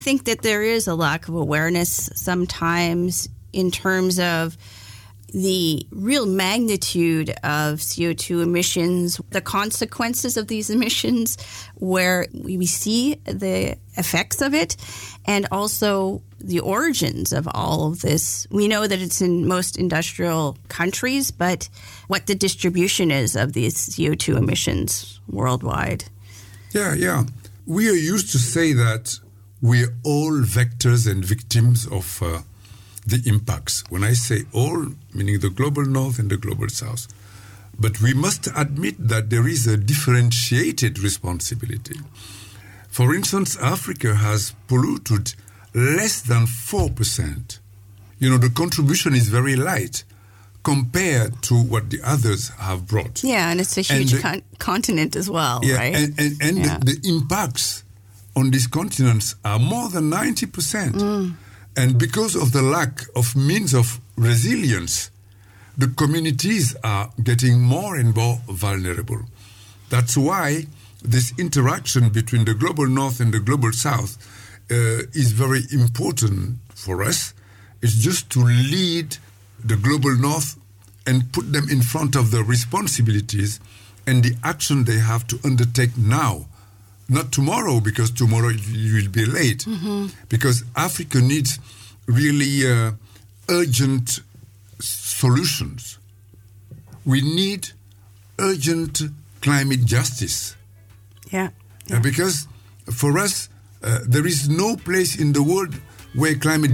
I think that there is a lack of awareness sometimes in terms of the real magnitude of CO2 emissions, the consequences of these emissions, where we see the effects of it, and also the origins of all of this. We know that it's in most industrial countries, but what the distribution is of these CO2 emissions worldwide. Yeah. We are used to say that we're all vectors and victims of the impacts. When I say all, meaning the global north and the global south. But we must admit that there is a differentiated responsibility. For instance, Africa has polluted less than 4%. The contribution is very light compared to what the others have brought. Yeah, and it's a huge continent as well, right? And the impacts on these continents are more than 90%. And because of the lack of means of resilience, the communities are getting more and more vulnerable. That's why this interaction between the global north and the global south is very important for us. It's just to lead the global north and put them in front of the responsibilities and the action they have to undertake now. Not tomorrow, because tomorrow you will be late. Because Africa needs really urgent solutions. We need urgent climate justice. Yeah. Because for us, there is no place in the world where climate